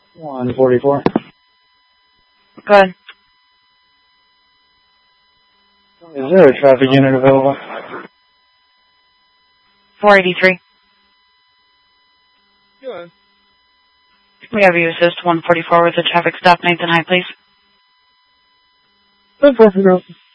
144. Go ahead. Is there a traffic unit available? 483. Go ahead. We have you assist 144 with a traffic stop. Nathan, hi, please. 144.